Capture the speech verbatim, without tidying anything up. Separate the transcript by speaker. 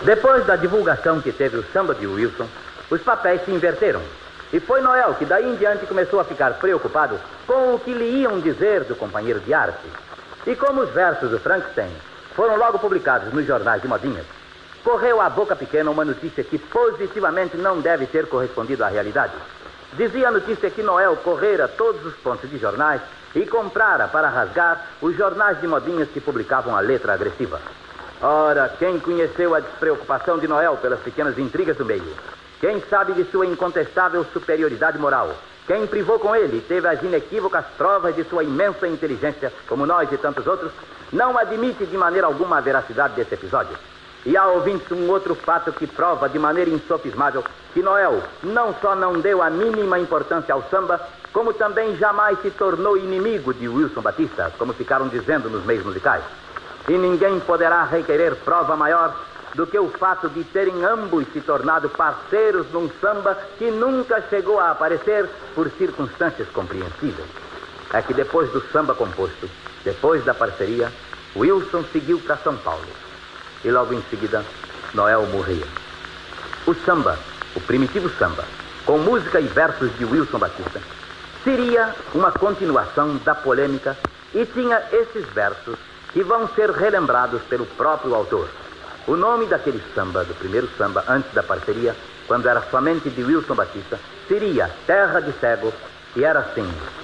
Speaker 1: Depois da divulgação que teve o samba de Wilson, os papéis se inverteram. E foi Noel que daí em diante começou a ficar preocupado com o que lhe iam dizer do companheiro de arte. E como os versos do Frankenstein foram logo publicados nos jornais de modinhas, correu à boca pequena uma notícia que positivamente não deve ter correspondido à realidade. Dizia a notícia que Noel correra todos os pontos de jornais e comprara para rasgar os jornais de modinhas que publicavam a letra agressiva. Ora, quem conheceu a despreocupação de Noel pelas pequenas intrigas do meio? Quem sabe de sua incontestável superioridade moral? Quem privou com ele e teve as inequívocas provas de sua imensa inteligência, como nós e tantos outros, não admite de maneira alguma a veracidade desse episódio. E há, ouvintes, um outro fato que prova de maneira insofismável que Noel não só não deu a mínima importância ao samba, como também jamais se tornou inimigo de Wilson Batista, como ficaram dizendo nos meios musicais. E ninguém poderá requerer prova maior do que o fato de terem ambos se tornado parceiros num samba que nunca chegou a aparecer por circunstâncias compreensíveis. É que depois do samba composto, depois da parceria, Wilson seguiu para São Paulo. E logo em seguida, Noel morria. O samba, o primitivo samba, com música e versos de Wilson Batista, seria uma continuação da polêmica e tinha esses versos que vão ser relembrados pelo próprio autor. O nome daquele samba, do primeiro samba, antes da parceria, quando era somente de Wilson Batista, seria Terra de Cego, e era assim.